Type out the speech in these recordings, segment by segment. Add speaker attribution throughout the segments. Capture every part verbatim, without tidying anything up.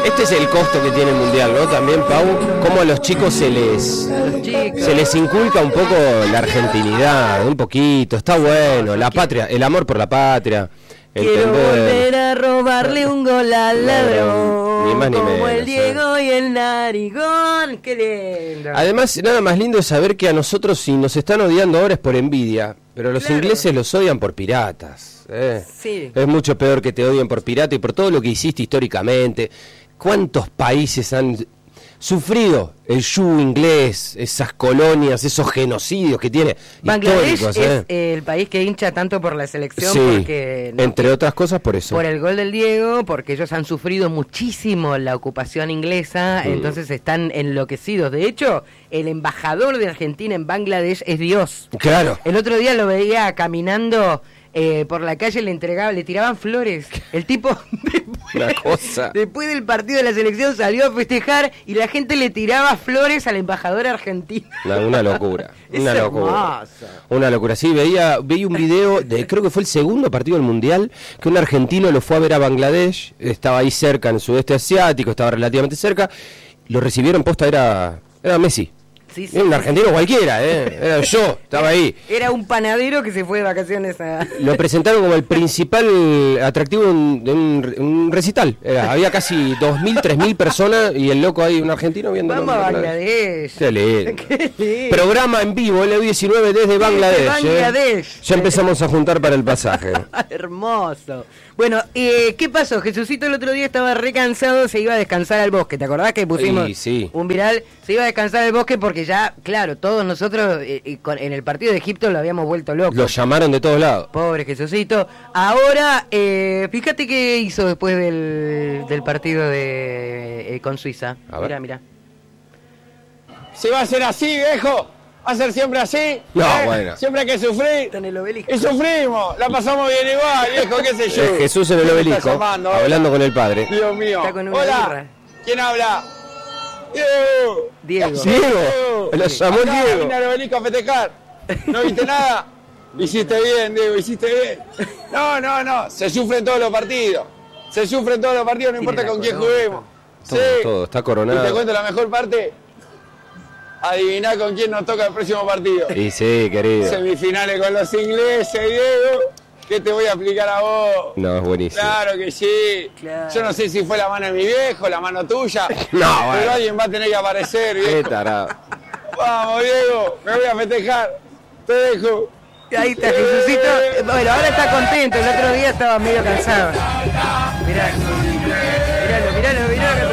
Speaker 1: Este es el costo que tiene el Mundial, ¿no? También, Pau, cómo a los chicos se les se les inculca un poco la argentinidad, un poquito, está bueno, la patria, el amor por la patria.
Speaker 2: Quiero
Speaker 1: entender.
Speaker 2: volver a robarle un gol al ladrón,
Speaker 1: ni más ni
Speaker 2: como
Speaker 1: menos,
Speaker 2: el Diego
Speaker 1: ¿eh?
Speaker 2: y el Narigón, qué lindo.
Speaker 1: Además, nada más lindo es saber que a nosotros, si nos están odiando ahora, es por envidia, pero los
Speaker 2: Claro.
Speaker 1: ingleses los odian por piratas. ¿eh?
Speaker 2: Sí.
Speaker 1: Es mucho peor que te odien por pirata y por todo lo que hiciste históricamente. ¿Cuántos países han sufrido el yugo inglés, esas colonias, esos genocidios que tiene
Speaker 2: Bangladesh
Speaker 1: históricos?
Speaker 2: es
Speaker 1: ¿eh?
Speaker 2: el país que hincha tanto por la selección,
Speaker 1: Sí,
Speaker 2: porque ¿no?
Speaker 1: entre otras cosas por eso.
Speaker 2: por el gol del Diego, porque ellos han sufrido muchísimo la ocupación inglesa,
Speaker 1: Mm.
Speaker 2: entonces están enloquecidos. De hecho, el embajador de Argentina en Bangladesh es Dios.
Speaker 1: Claro.
Speaker 2: El otro día lo veía caminando eh, por la calle, le entregaba, le tiraban flores. El tipo después,
Speaker 1: Una cosa.
Speaker 2: después del partido de la selección salió a festejar y la gente le tiraba flores al embajador argentino.
Speaker 1: Una, una locura,
Speaker 2: Es
Speaker 1: una locura.
Speaker 2: hermoso.
Speaker 1: Una locura. Sí, veía, veía un video de, creo que fue el segundo partido del Mundial, que un argentino lo fue a ver a Bangladesh, estaba ahí cerca en el sudeste asiático, estaba relativamente cerca, lo recibieron, posta, era, era Messi.
Speaker 2: Sí, sí,
Speaker 1: Era un
Speaker 2: sí.
Speaker 1: argentino cualquiera, ¿eh? Era yo, estaba ahí.
Speaker 2: Era un panadero que se fue de vacaciones a...
Speaker 1: Lo presentaron como el principal atractivo de un, de un, un recital. Era, había casi dos mil, tres mil personas y el loco ahí, un argentino viendo.
Speaker 2: Vamos a Bangladesh.
Speaker 1: Qué lindo.
Speaker 2: Qué lindo.
Speaker 1: Programa en vivo, L U diecinueve desde Bangladesh.
Speaker 2: Bangladesh.
Speaker 1: ¿eh? Ya empezamos a juntar para el pasaje.
Speaker 2: Hermoso. Bueno, eh, ¿qué pasó? Jesucito el otro día estaba re cansado, se iba a descansar al bosque. ¿Te acordás que pusimos
Speaker 1: Sí, sí.
Speaker 2: un viral? Se iba a descansar al bosque porque ya, claro, todos nosotros eh, eh, con- en el partido de Egipto lo habíamos vuelto loco.
Speaker 1: Lo llamaron de todos lados.
Speaker 2: Pobre Jesucito. Ahora, eh, fíjate qué hizo después del, del partido de eh, con Suiza.
Speaker 1: A ver.
Speaker 2: Mira, mira.
Speaker 3: Si va a ser así, viejo, va a ser siempre así.
Speaker 1: No,
Speaker 3: ¿eh?
Speaker 1: bueno.
Speaker 3: Siempre hay que sufrir.
Speaker 2: Está en el obelisco.
Speaker 3: Y sufrimos, la pasamos bien igual, viejo, qué sé yo.
Speaker 1: Es Jesús en el
Speaker 3: ¿Quién me
Speaker 1: obelisco,
Speaker 3: está llamando ahora?
Speaker 1: hablando con el padre.
Speaker 3: Dios mío.
Speaker 2: Está con una
Speaker 3: Hola,
Speaker 2: birra.
Speaker 3: ¿quién habla? Diego.
Speaker 2: Diego.
Speaker 3: Sí,
Speaker 1: Diego, lo llamó
Speaker 3: Acá,
Speaker 1: Diego.
Speaker 3: vine al obelisco a festejar. ¿No viste nada? Hiciste bien, Diego, hiciste bien. No, no, no, se sufren todos los partidos. Se sufren todos los partidos, no
Speaker 2: Tiene
Speaker 3: importa
Speaker 2: la
Speaker 3: con quién
Speaker 2: corona.
Speaker 3: juguemos.
Speaker 1: Todo, todo, está
Speaker 3: Y te
Speaker 1: coronado.
Speaker 3: cuento la mejor parte. Adiviná con quién nos toca el próximo partido.
Speaker 1: Y sí, querido.
Speaker 3: Semifinales con los ingleses, Diego. ¿Qué te voy a explicar a vos?
Speaker 1: No, es buenísimo.
Speaker 3: Claro que sí.
Speaker 2: Claro.
Speaker 3: Yo no sé si fue la mano de mi viejo, la mano tuya.
Speaker 1: No,
Speaker 3: Pero
Speaker 1: bueno.
Speaker 3: alguien va a tener que aparecer,
Speaker 1: Qué
Speaker 3: viejo.
Speaker 1: tarado.
Speaker 3: Vamos, Diego. Me voy a festejar. Te dejo.
Speaker 2: Ahí está Jesucito. Bueno, ahora está contento. El otro día estaba medio cansado. Mirá. Miralo, miralo, miralo.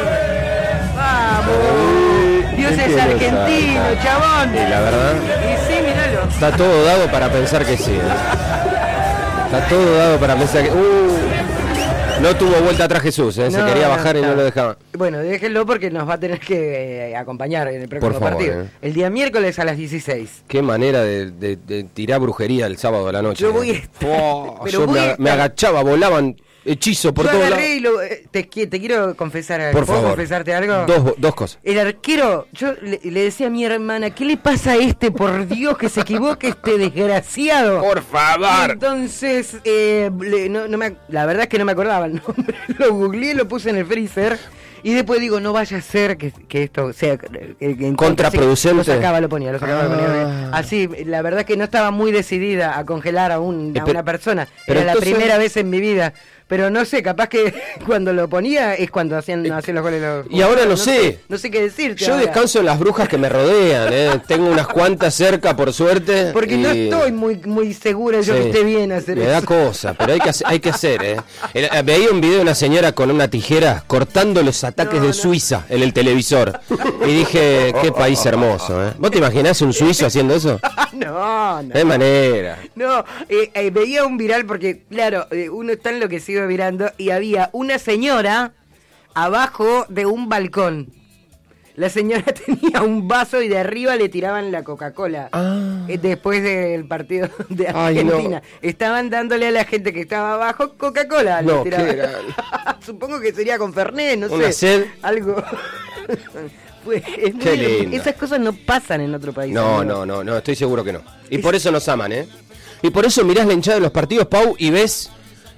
Speaker 2: Vamos. Dios es argentino, chabón.
Speaker 1: Y la verdad,
Speaker 2: Y sí, miralo.
Speaker 1: está todo dado para pensar que sí. ¿eh? Está todo dado para pensar que... Uh, no tuvo vuelta atrás Jesús, ¿eh? Se
Speaker 2: No,
Speaker 1: quería
Speaker 2: no,
Speaker 1: bajar y
Speaker 2: está.
Speaker 1: no lo dejaba.
Speaker 2: Bueno, déjenlo porque nos va a tener que eh, acompañar en el próximo
Speaker 1: Por favor,
Speaker 2: partido.
Speaker 1: eh.
Speaker 2: El día miércoles a las dieciséis.
Speaker 1: Qué manera de, de- de tirar brujería el sábado a la noche.
Speaker 2: Yo
Speaker 1: ¿eh?
Speaker 2: voy a estar-
Speaker 1: Oh,
Speaker 2: pero
Speaker 1: yo
Speaker 2: voy
Speaker 1: me,
Speaker 2: a
Speaker 1: aga-
Speaker 2: estar-
Speaker 1: me agachaba, volaban hechizos por
Speaker 2: Yo
Speaker 1: todos
Speaker 2: agarré
Speaker 1: lados.
Speaker 2: y lo, eh, te, qui- te quiero confesar algo.
Speaker 1: Por
Speaker 2: ¿Puedo
Speaker 1: favor.
Speaker 2: confesarte algo?
Speaker 1: Dos, dos cosas.
Speaker 2: El arquero, yo le, le decía a mi hermana, ¿qué le pasa a este? Por Dios, que se equivoque este desgraciado.
Speaker 1: Por
Speaker 2: Y
Speaker 1: favor.
Speaker 2: entonces, eh, le- no, no me, la verdad es que no me acordaba el nombre. Lo googleé, lo puse en el freezer. Y después digo, no vaya a ser que, que esto sea eh, en contra-
Speaker 1: Contraproducente.
Speaker 2: Lo sacaba, lo ponía, lo sacaba, lo ponía.
Speaker 1: Ah.
Speaker 2: Así, la verdad es que no estaba muy decidida a congelar a, un, a
Speaker 1: Eh, pero-
Speaker 2: una persona.
Speaker 1: pero
Speaker 2: Era
Speaker 1: entonces-
Speaker 2: la primera vez en mi vida. Pero no sé, capaz que cuando lo ponía es cuando hacían, no, hacían los goles los...
Speaker 1: Y ahora no sé.
Speaker 2: No sé qué decirte
Speaker 1: Yo
Speaker 2: ahora.
Speaker 1: descanso en las brujas que me rodean, ¿eh? Tengo unas cuantas cerca, por suerte.
Speaker 2: Porque
Speaker 1: y-
Speaker 2: no estoy muy muy segura yo
Speaker 1: Sí.
Speaker 2: que esté bien hacer
Speaker 1: Me
Speaker 2: eso.
Speaker 1: da cosa, pero hay que hacer, hay que hacer ¿eh? El- eh, veía un video de una señora con una tijera cortando los ataques
Speaker 2: No,
Speaker 1: de
Speaker 2: no.
Speaker 1: Suiza en el televisor. Y dije, qué país hermoso, ¿eh? ¿Vos te imaginás un suizo haciendo eso?
Speaker 2: no, no.
Speaker 1: De manera.
Speaker 2: No, eh, eh, veía un viral porque, claro, eh, uno está enloquecido mirando y había una señora abajo de un balcón. La señora tenía un vaso y de arriba le tiraban la Coca-Cola.
Speaker 1: Ah.
Speaker 2: Eh, Después del partido de
Speaker 1: Ay, no.
Speaker 2: Argentina. Estaban dándole a la gente que estaba abajo Coca-Cola. le
Speaker 1: No,
Speaker 2: tiraban.
Speaker 1: qué grande.
Speaker 2: Supongo que sería con Fernet, no
Speaker 1: Una
Speaker 2: sé.
Speaker 1: sed.
Speaker 2: Algo. Pues, es muy-
Speaker 1: Qué lindo.
Speaker 2: esas cosas no pasan en otro país.
Speaker 1: No,
Speaker 2: amigo.
Speaker 1: no, no, no, estoy seguro que no. Y por eso nos aman, ¿eh? Y por eso mirás la hinchada de los partidos, Pau, y ves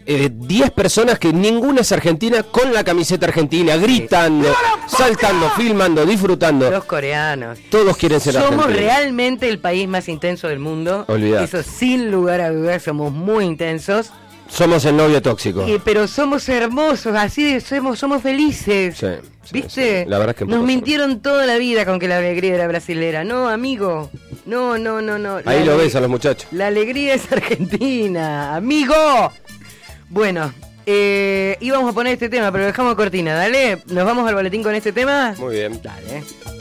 Speaker 1: eh, diez personas que ninguna es argentina con la camiseta argentina, gritando, saltando, filmando, disfrutando.
Speaker 2: Los coreanos.
Speaker 1: Todos quieren ser
Speaker 2: Somos
Speaker 1: argentinos.
Speaker 2: realmente el país más intenso del mundo.
Speaker 1: Olvidate.
Speaker 2: Eso sin lugar a dudas, somos muy intensos.
Speaker 1: Somos el novio tóxico.
Speaker 2: Eh, pero somos hermosos, así de, somos, somos felices.
Speaker 1: Sí, sí,
Speaker 2: ¿Viste?
Speaker 1: sí. La verdad es que un
Speaker 2: nos
Speaker 1: poco
Speaker 2: mintieron toda la vida con que la alegría era brasilera. No, amigo. No, no, no, no.
Speaker 1: Ahí
Speaker 2: La
Speaker 1: lo
Speaker 2: ale-
Speaker 1: ves a los muchachos.
Speaker 2: La alegría es argentina, amigo. Bueno, eh, íbamos a poner este tema, pero lo dejamos cortina. Dale, nos vamos al boletín con este tema.
Speaker 1: Muy bien.
Speaker 2: Dale.